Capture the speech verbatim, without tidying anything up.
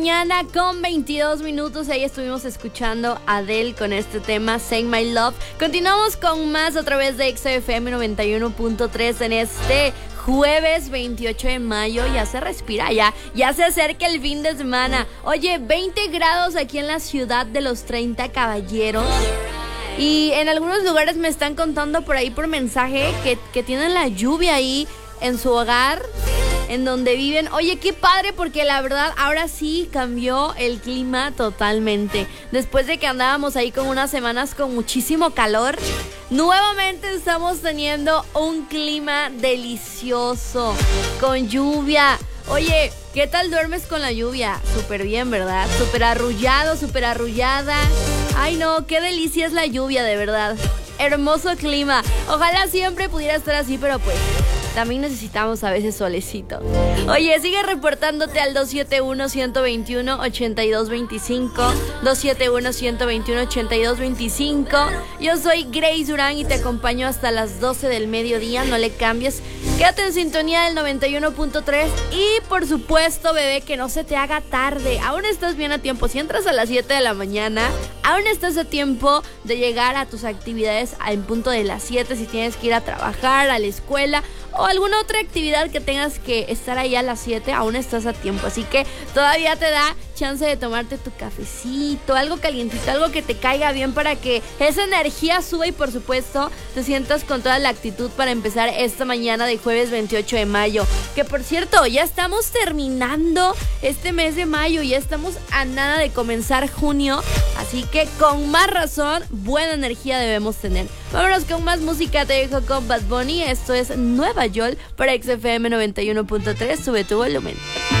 Mañana con veintidós minutos, ahí estuvimos escuchando a Adele con este tema Say My Love. Continuamos con más a través de X F M noventa y uno punto tres en este jueves veintiocho de mayo. Ya se respira, ya, ya se acerca el fin de semana. Oye, veinte grados aquí en la ciudad de los treinta caballeros. Y en algunos lugares me están contando por ahí por mensaje que, que tienen la lluvia ahí en su hogar, en donde viven. Oye, qué padre, porque la verdad ahora sí cambió el clima totalmente. Después de que andábamos ahí con unas semanas con muchísimo calor, nuevamente estamos teniendo un clima delicioso, con lluvia. Oye, ¿qué tal duermes con la lluvia? Súper bien, ¿verdad? Súper arrullado, súper arrullada. Ay no, qué delicia es la lluvia, de verdad. Hermoso clima. Ojalá siempre pudiera estar así, pero pues también necesitamos a veces solecito. Oye, sigue reportándote al dos siete uno, uno dos uno, ocho dos dos cinco, dos siete uno, uno dos uno, ocho dos dos cinco. Yo soy Grace Durán y te acompaño hasta las doce del mediodía. No le cambies, quédate en sintonía del noventa y uno punto tres. Y por supuesto, bebé, que no se te haga tarde. Aún estás bien a tiempo. Si entras a las siete de la mañana, aún estás a tiempo de llegar a tus actividades en punto de las siete. Si tienes que ir a trabajar, a la escuela o alguna otra actividad que tengas que estar ahí a las siete, aún estás a tiempo. Así que todavía te da chance de tomarte tu cafecito, algo calientito, algo que te caiga bien para que esa energía suba y por supuesto te sientas con toda la actitud para empezar esta mañana de jueves veintiocho de mayo. Que por cierto, ya estamos terminando este mes de mayo, ya estamos a nada de comenzar junio, así que con más razón, buena energía debemos tener. Vámonos con más música, te dejo con Bad Bunny. Esto es Nueva York para X F M noventa y uno punto tres. Sube tu volumen.